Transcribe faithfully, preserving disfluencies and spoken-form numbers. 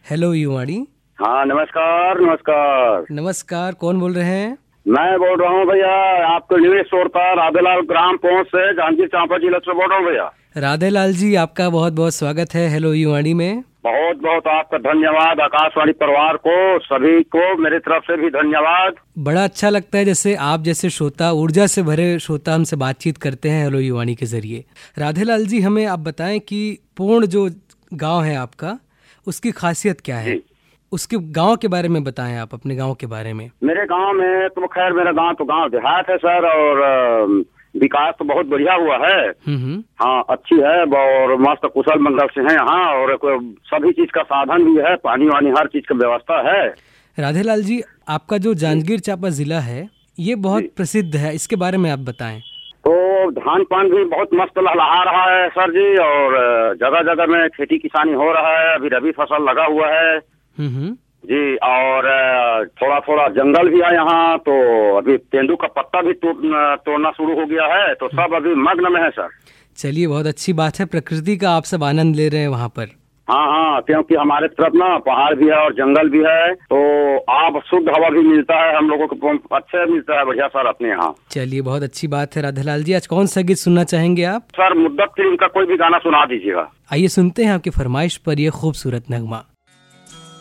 Hello युवाणी। हाँ नमस्कार नमस्कार नमस्कार, कौन बोल रहे हैं? मैं बोल रहा हूँ भैया, आपको न्यूज श्रोता राधेलाल ग्राम पहुंच से जांजगीर चांपा जिला से बोल रहा हूँ भैया। राधेलाल जी, आपका बहुत बहुत स्वागत है हेलो युवाणी में। बहुत बहुत आपका धन्यवाद। आकाशवाणी परिवार को, सभी को मेरी तरफ से भी धन्यवाद। बड़ा अच्छा लगता है जैसे आप जैसे श्रोता, ऊर्जा से भरे श्रोता हमसे बातचीत करते हैं हेलो युवाणी के जरिए। राधेलाल जी, हमें आप बताएं कि पूर्ण जो गांव है आपका, उसकी खासियत क्या है? उसके गांव के बारे में बताएं, आप अपने गांव के बारे में। मेरे गांव में तो खैर मेरा गांव तो गांव देहात है सर, और विकास तो बहुत बढ़िया हुआ है। हाँ अच्छी है और मस्त कुशल मंगल से है यहाँ, और सभी चीज का साधन भी है, पानी वानी हर चीज की व्यवस्था है। राधेलाल जी, आपका जो जांजगीर चांपा जिला है ये बहुत प्रसिद्ध है, इसके बारे में आप बताएं। तो धान पान भी बहुत मस्त लहलहा रहा है सर जी, और जगह जगह में खेती किसानी हो रहा है। अभी रबी फसल लगा हुआ है जी, और थोड़ा थोड़ा जंगल भी है यहाँ, तो अभी तेंदू का पत्ता भी तोड़ना शुरू हो गया है, तो सब अभी मग्न में है सर। चलिए, बहुत अच्छी बात है, प्रकृति का आप सब आनंद ले रहे हैं वहाँ पर। हाँ हाँ, क्योंकि हमारे तरफ ना पहाड़ भी है और जंगल भी है, तो आप शुद्ध हवा भी मिलता है हम लोगों को, अच्छे मिलता है बढ़िया सर अपने यहाँ। चलिए, बहुत अच्छी बात है। राधेलाल जी, आज कौन सा गीत सुनना चाहेंगे आप? सर मुद्दत फिल्म का कोई भी गाना सुना दीजिएगा। आइए सुनते हैं आपकी फरमाइश पर ये खूबसूरत नगमा।